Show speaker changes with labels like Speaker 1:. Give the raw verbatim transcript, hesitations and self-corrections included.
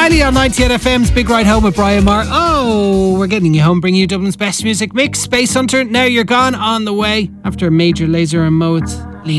Speaker 1: Riley on ninety-eight F M's Big Ride Home with Brian Marr. Oh, we're getting you home, bringing you Dublin's best music mix. Space Hunter, Now You're Gone, on the way after a major laser and modes.